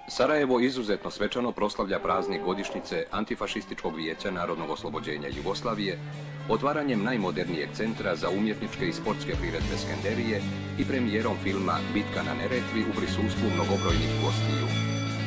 Sarajevo izuzetno svečano proslavlja praznik godišnjice Antifašističkog vijeća Narodnog oslobođenja Jugoslavije, otvaranjem najmodernijeg centra za umjetničke i sportske priredbe Skenderije i premijerom filma Bitka na Neretvi u prisustvu mnogobrojnih gostiju.